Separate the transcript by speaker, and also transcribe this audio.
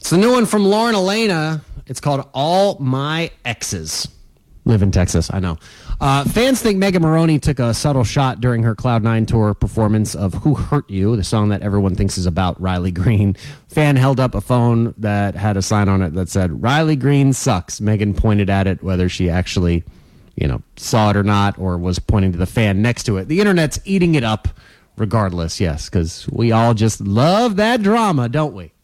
Speaker 1: It's the new one from Lauren Elena. It's called All My Exes. Live in Texas, I know. Fans think Megan Moroney took a subtle shot during her Cloud9 tour performance of Who Hurt You, the song that everyone thinks is about Riley Green. Fan held up a phone that had a sign on it that said, Riley Green sucks. Megan pointed at it, whether she actually, saw it or not, or was pointing to the fan next to it. The internet's eating it up regardless, yes, because we all just love that drama, don't we?